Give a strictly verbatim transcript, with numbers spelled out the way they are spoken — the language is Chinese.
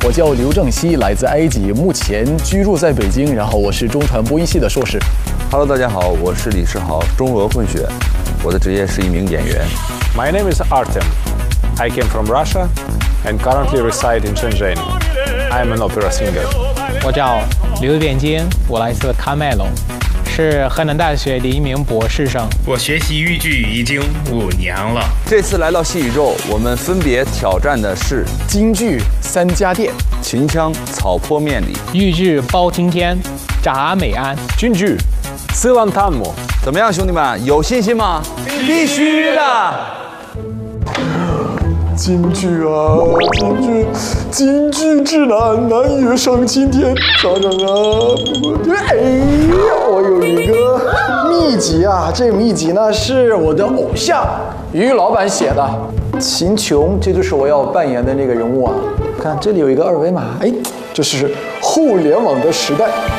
我叫刘正熙，来自埃及，目前居住在北京。然后我是中传播音系的硕士。 Hello， 大家好，我是李世豪，中俄混血，我的职业是一名演员。 My name is Artem. I came from Russia and currently reside in Shenzhen. I am an opera singer. 我叫刘变金，我来自喀麦隆，是河南大学的一名博士生。 我学习豫剧已经五年了。 这次来到戏宇宙，我们分别挑战的是京剧三家店、 秦腔草坡面里、 豫剧包青天、铡美安、 京剧Силан Танмо。 怎么样，兄弟们，有信心吗？必须的。 京剧啊，京剧，京剧之难，难于上青天。厂长啊，哎呀，我有一个秘籍啊，这个秘籍呢是我的偶像于老板写的。秦琼，这就是我要扮演的那个人物啊。看这里有一个二维码，哎，这是互联网的时代。